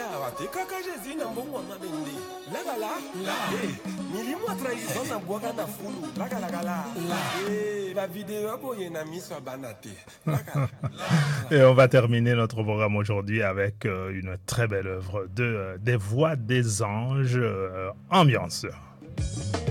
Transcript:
Et on va terminer notre programme aujourd'hui avec une très belle œuvre des Voix des Anges, ambiance.